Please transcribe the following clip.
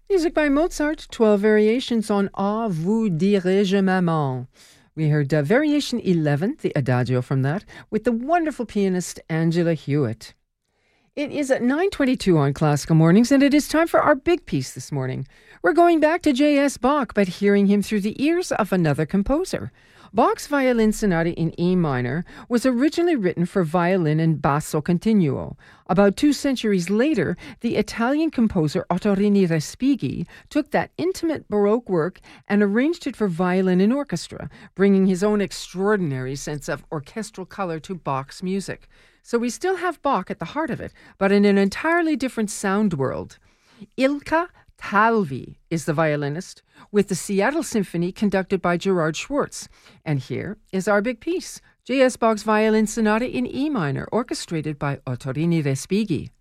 Music by Mozart, 12 variations on Ah, vous dirai-je maman. We heard Variation 11, the Adagio from that, with the wonderful pianist Angela Hewitt. It is at 9:22 on Classical Mornings, and it is time for our big piece this morning. We're going back to J.S. Bach, but hearing him through the ears of another composer. Bach's Violin Sonata in E minor was originally written for violin and basso continuo. About 2 centuries later, the Italian composer Ottorino Respighi took that intimate Baroque work and arranged it for violin and orchestra, bringing his own extraordinary sense of orchestral color to Bach's music. So we still have Bach at the heart of it, but in an entirely different sound world. Ilkka Talvi is the violinist, with the Seattle Symphony conducted by Gerard Schwartz. And here is our big piece, J.S. Bach's Violin Sonata in E minor, orchestrated by Ottorino Respighi.